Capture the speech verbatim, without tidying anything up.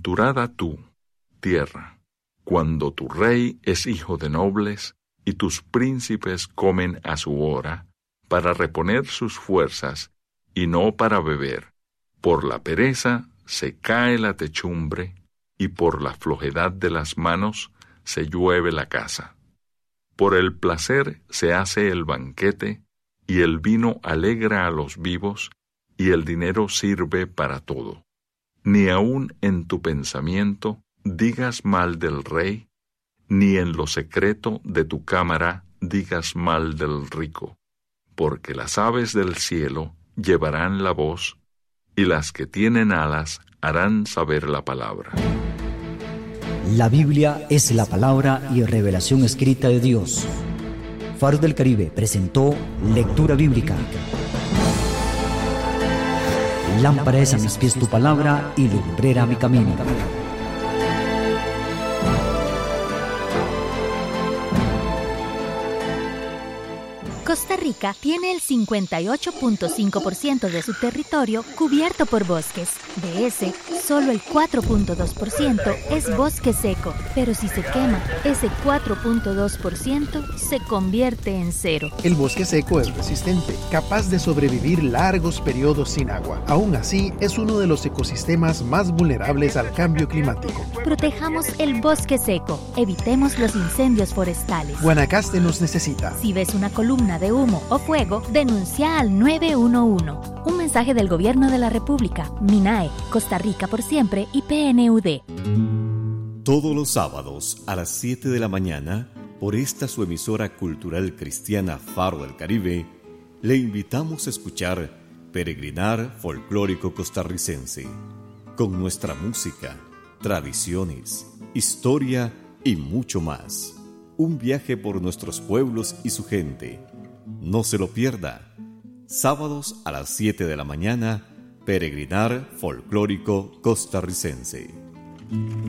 Bienaventurada tú, tierra, cuando tu rey es hijo de nobles y tus príncipes comen a su hora, para reponer sus fuerzas y no para beber. Por la pereza se cae la techumbre, y por la flojedad de las manos se llueve la casa. Por el placer se hace el banquete, y el vino alegra a los vivos, y el dinero sirve para todo. Ni aun en tu pensamiento digas mal del rey, ni en lo secreto de tu cámara digas mal del rico, porque las aves del cielo llevarán la voz, y las que tienen alas harán saber la palabra. La Biblia es la palabra y revelación escrita de Dios. Faro del Caribe presentó Lectura Bíblica. Lámpara es a mis pies tu palabra y lumbrera mi camino. Costa Rica tiene el cincuenta y ocho punto cinco por ciento de su territorio cubierto por bosques. De ese, solo el cuatro punto dos por ciento es bosque seco, pero si se quema, ese cuatro punto dos por ciento se convierte en cero. El bosque seco es resistente, capaz de sobrevivir largos periodos sin agua. Aún así, es uno de los ecosistemas más vulnerables al cambio climático. Protejamos el bosque seco, evitemos los incendios forestales. Guanacaste nos necesita. Si ves una columna de humo o fuego, denuncia al nueve uno uno. Un mensaje del Gobierno de la República, MINAE, Costa Rica por siempre y P N U D. Todos los sábados a las siete de la mañana, por esta su emisora cultural cristiana Faro del Caribe, le invitamos a escuchar Peregrinar Folclórico Costarricense, con nuestra música, tradiciones, historia y mucho más. Un viaje por nuestros pueblos y su gente. No se lo pierda. Sábados a las siete de la mañana, Peregrinar Folclórico Costarricense.